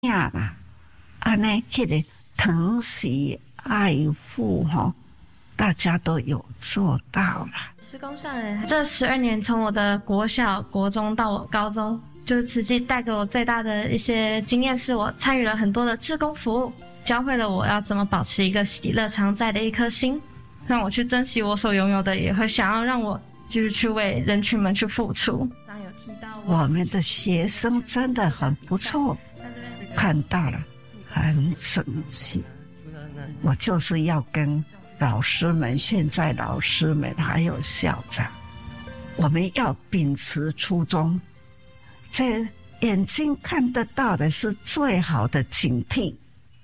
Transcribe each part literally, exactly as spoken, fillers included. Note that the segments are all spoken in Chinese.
啦，安尼迄个疼惜爱护吼，大家都有做到啦。 施工上人这十二年，从我的国小、国中到我高中，就是慈济带给我最大的一些经验，是我参与了很多的志工服务，教会了我要怎么保持一个喜乐常在的一颗心，让我去珍惜我所拥有的，也会想要让我继续去为人群们去付出。刚有提到我们的学生真的很不错，看到了很整齐。我就是要跟老师们，现在老师们还有校长，我们要秉持初衷，这眼睛看得到的是最好的警惕。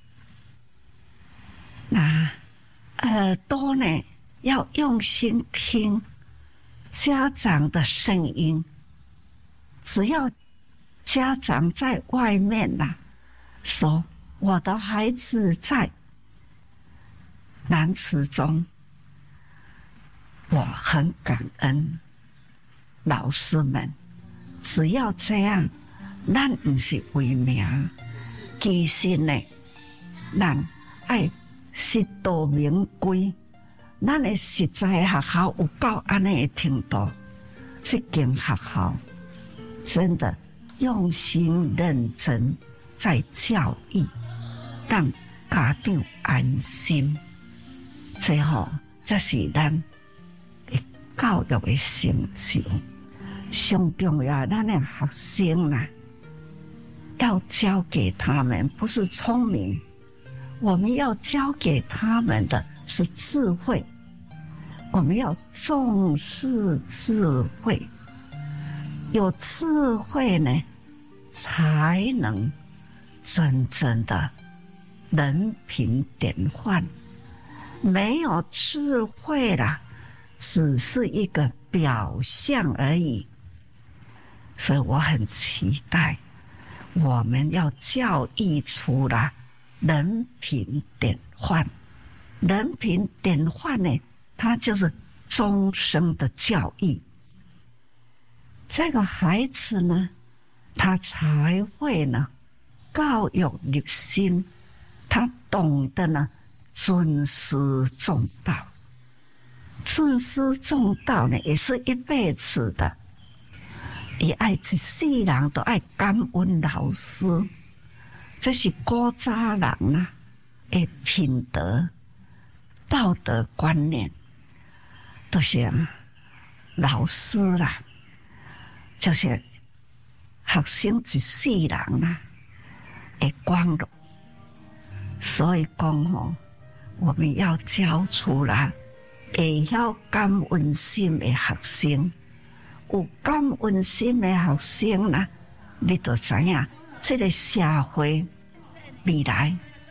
那耳朵呢，要用心听家长的声音。只要家长在外面呐、啊，说我的孩子在南慈中，我很感恩老师们。只要这样，咱不是为名，其实呢，咱爱实到名归。咱的实在学校有够安尼的程度，这间学校真的用心认真在教育，让家长安心。最后，这是咱的教育的成就。上重要，咱的学生啊，要教给他们不是聪明，我们要教给他们的是智慧。我们要重视智慧，有智慧呢，才能真正的人品典范。没有智慧啦，只是一个表象而已。所以我很期待，我们要教育出了人品典范。人品典范呢，它就是终生的教育。这个孩子呢，他才会呢教育立心，他懂得呢尊师重道。尊师重道呢，也是一辈子的。也爱一世人都爱感恩老师，这是古早人啊的品德、道德观念，都是、啊、老师啦，就是学生一世人啊的光荣。所以讲吼，我们要教出来会晓感恩心的学生。有感恩心的学生啦，你就知影这个社会未来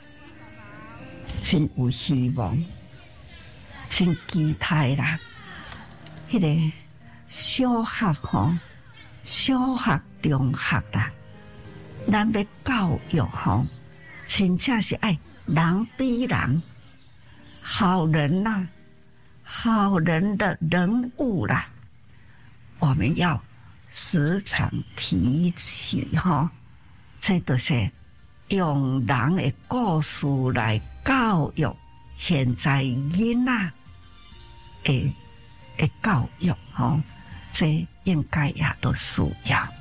真有希望，真期待啦。迄、那个小学吼，小学、中学啦，咱要教育吼，真正是爱人比人，好人呐、啊，好人的人物啦。我们要时常提起哈，这都是用人的故事来教育现在囡仔的的教育哈，这应该也都需要。